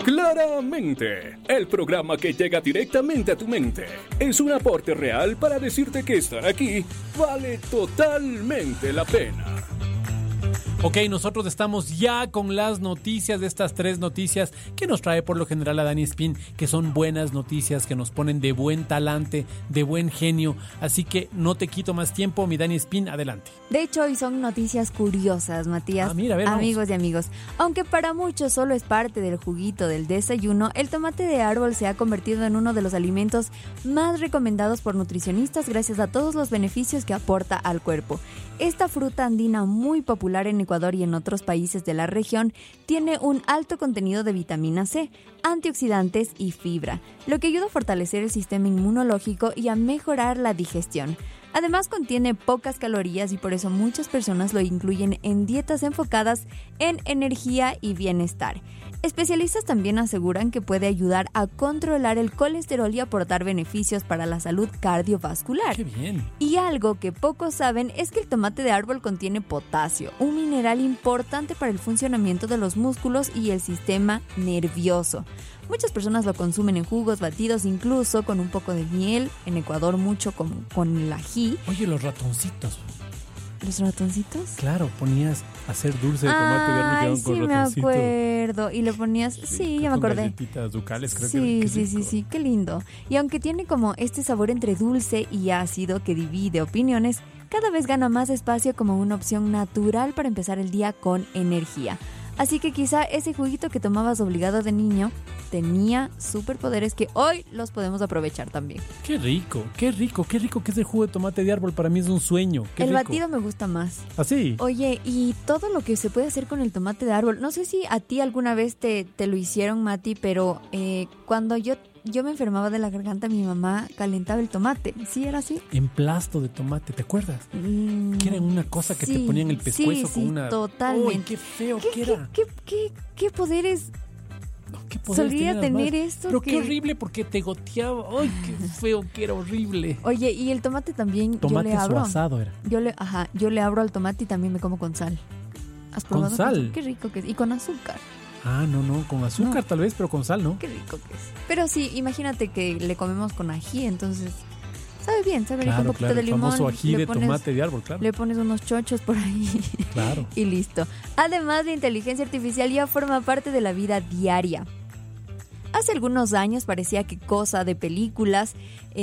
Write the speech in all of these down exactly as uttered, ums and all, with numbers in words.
Claramente, el programa que llega directamente a tu mente es un aporte real para decirte que estar aquí vale totalmente la pena. Ok, nosotros estamos ya con las noticias de estas tres noticias que nos trae por lo general a Dani Spin, que son buenas noticias, que nos ponen de buen talante, de buen genio. Así que no te quito más tiempo, mi Dani Spin, adelante. De hecho, hoy son noticias curiosas, Matías. Ah, mira, a ver, amigos vamos. y amigos. Aunque para muchos solo es parte del juguito del desayuno, el tomate de árbol se ha convertido en uno de los alimentos más recomendados por nutricionistas gracias a todos los beneficios que aporta al cuerpo. Esta fruta andina muy popular en Ecuador y en otros países de la región tiene un alto contenido de vitamina C, antioxidantes y fibra, lo que ayuda a fortalecer el sistema inmunológico y a mejorar la digestión. Además contiene pocas calorías y por eso muchas personas lo incluyen en dietas enfocadas en energía y bienestar. Especialistas también aseguran que puede ayudar a controlar el colesterol y aportar beneficios para la salud cardiovascular. ¡Qué bien! Y algo que pocos saben es que el tomate de árbol contiene potasio, un mineral importante para el funcionamiento de los músculos y el sistema nervioso. Muchas personas lo consumen en jugos, batidos, incluso con un poco de miel. En Ecuador mucho con, con el ají. Oye, los ratoncitos. ¿Los ratoncitos? Claro, ponías a hacer dulce de tomate de árbol Ay, con sí me ratoncito. acuerdo. Y le ponías... Sí, sí ya me con acordé. galletitas ducales, creo sí, que qué sí, sí, rico. sí, qué lindo. Y aunque tiene como este sabor entre dulce y ácido que divide opiniones, cada vez gana más espacio como una opción natural para empezar el día con energía. Así que quizá ese juguito que tomabas obligado de niño tenía superpoderes que hoy los podemos aprovechar también. Qué rico, qué rico, qué rico que es el jugo de tomate de árbol. Para mí es un sueño. Qué El rico. batido me gusta más. ¿Ah, sí? Oye, y todo lo que se puede hacer con el tomate de árbol. No sé si a ti alguna vez te, te lo hicieron, Mati, pero eh, cuando yo, yo me enfermaba de la garganta, mi mamá calentaba el tomate. ¿Sí era así? Emplasto de tomate, ¿te acuerdas? Mm, Que era una cosa que sí, te ponían en el pescuezo sí, con sí, una... totalmente. ¡Uy, qué feo ¿Qué, que era! qué, qué, qué, qué poderes ¿Qué poderes solía tenían las tener madres? esto? Pero que... qué horrible porque te goteaba. ¡Ay, qué feo que era! Horrible. Oye, y el tomate también Tomate yo le abro. asado era. Yo le, ajá, yo le abro al tomate y también me como con sal. ¿Has ¿Con probado sal? Qué rico que es. Y con azúcar. Ah, no, no, con azúcar No. tal vez, pero con sal, ¿no? Qué rico que es. Pero sí, imagínate que le comemos con ají, entonces sabe bien, sabe rico, un Claro, poquito claro, de el limón. famoso ají le de pones- tomate de árbol, claro. Le pones unos chochos por ahí Claro. y listo. Además, la inteligencia artificial ya forma parte de la vida diaria. Hace algunos años parecía que cosa de películas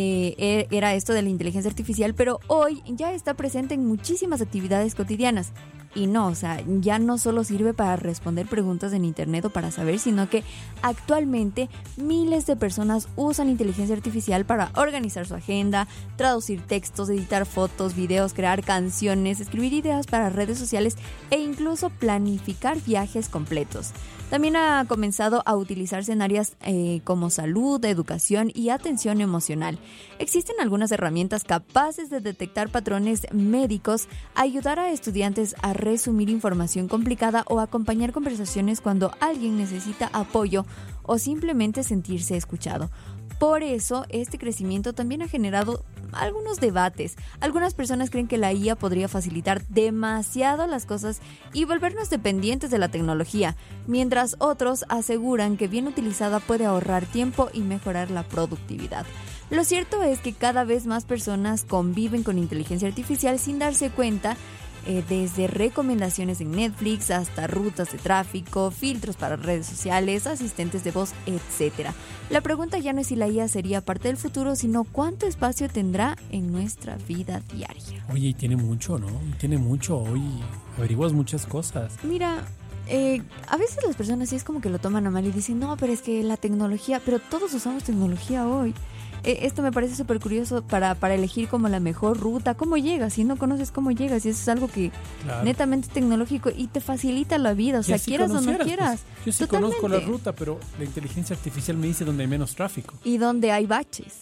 eh, era esto de la inteligencia artificial, pero hoy ya está presente en muchísimas actividades cotidianas. Y no, o sea, ya no solo sirve para responder preguntas en internet o para saber, sino que actualmente miles de personas usan inteligencia artificial para organizar su agenda, traducir textos, editar fotos, videos, crear canciones, escribir ideas para redes sociales e incluso planificar viajes completos. También ha comenzado a utilizarse en áreas eh, como salud, educación y atención emocional. Existen algunas herramientas capaces de detectar patrones médicos, ayudar a estudiantes a resumir información complicada o acompañar conversaciones cuando alguien necesita apoyo o simplemente sentirse escuchado. Por eso, este crecimiento también ha generado algunos debates. Algunas personas creen que la I A podría facilitar demasiado las cosas y volvernos dependientes de la tecnología, mientras otros aseguran que bien utilizada puede ahorrar tiempo y mejorar la productividad. Lo cierto es que cada vez más personas conviven con inteligencia artificial sin darse cuenta, eh, desde recomendaciones en Netflix hasta rutas de tráfico, filtros para redes sociales, asistentes de voz, etcétera. La pregunta ya no es si la I A sería parte del futuro, sino cuánto espacio tendrá en nuestra vida diaria. Oye, y tiene mucho, ¿no? Tiene mucho. Hoy averiguas muchas cosas. Mira, eh, a veces las personas sí es como que lo toman a mal y dicen, no, pero es que la tecnología, pero todos usamos tecnología hoy. Eh, esto me parece súper curioso para, para elegir como la mejor ruta, cómo llegas, si no conoces cómo llegas, y eso es algo que Claro. netamente es tecnológico y te facilita la vida, o sea, Y así quieras o no conocieras, quieras. pues. Yo sí Totalmente. conozco la ruta, pero la inteligencia artificial me dice donde hay menos tráfico. Y donde hay baches,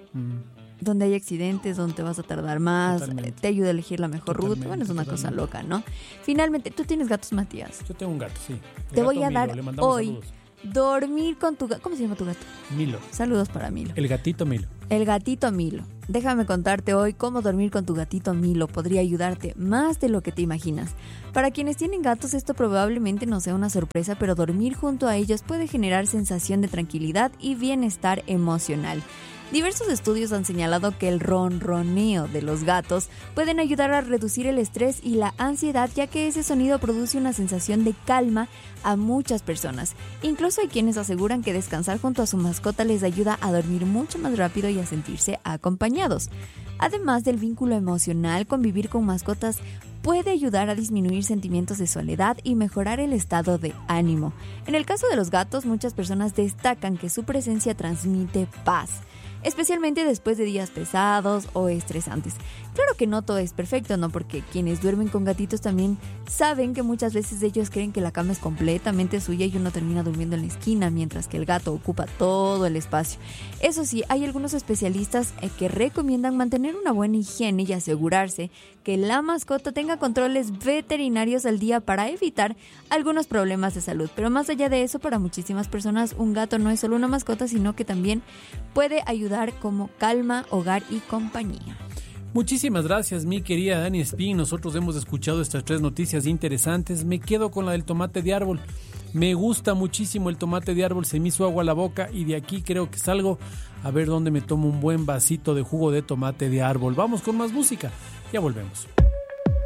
Mm. donde hay accidentes, donde te vas a tardar más, Totalmente. eh, te ayuda a elegir la mejor Totalmente, ruta. Bueno, es una cosa totalmente. loca, ¿no? Finalmente, tú tienes gatos, Matías. Yo tengo un gato, sí. El Te gato voy a Milo, dar le mandamos hoy saludos. dormir con tu gato. ¿Cómo se llama tu gato? Milo. Saludos para Milo. El gatito Milo. El gatito Milo. Déjame contarte hoy cómo dormir con tu gatito Milo podría ayudarte más de lo que te imaginas. Para quienes tienen gatos esto probablemente no sea una sorpresa, pero dormir junto a ellos puede generar sensación de tranquilidad y bienestar emocional. Diversos estudios han señalado que el ronroneo de los gatos pueden ayudar a reducir el estrés y la ansiedad, ya que ese sonido produce una sensación de calma a muchas personas. Incluso hay quienes aseguran que descansar junto a su mascota les ayuda a dormir mucho más rápido y a sentirse acompañados. Además del vínculo emocional, convivir con mascotas puede ayudar a disminuir sentimientos de soledad y mejorar el estado de ánimo. En el caso de los gatos, muchas personas destacan que su presencia transmite paz, especialmente después de días pesados o estresantes. Claro que no todo es perfecto, ¿no? Porque quienes duermen con gatitos también saben que muchas veces ellos creen que la cama es completamente suya y uno termina durmiendo en la esquina mientras que el gato ocupa todo el espacio. Eso sí, hay algunos especialistas que recomiendan mantener una buena higiene y asegurarse que la mascota tenga controles veterinarios al día para evitar algunos problemas de salud. Pero más allá de eso, para muchísimas personas un gato no es solo una mascota, sino que también puede ayudar como calma, hogar y compañía. Muchísimas gracias, mi querida Dani Espín. Nosotros hemos escuchado estas tres noticias interesantes. Me quedo con la del tomate de árbol. Me gusta muchísimo el tomate de árbol, se me hizo agua a la boca y de aquí creo que salgo a ver dónde me tomo un buen vasito de jugo de tomate de árbol. Vamos con más música, ya volvemos.